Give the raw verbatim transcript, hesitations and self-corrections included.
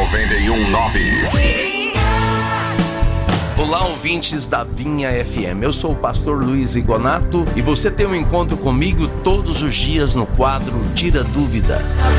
noventa e um ponto nove. Olá, ouvintes da Vinha F M. Eu sou o pastor Luiz Igonato e você tem um encontro comigo todos os dias no quadro Tira Dúvida.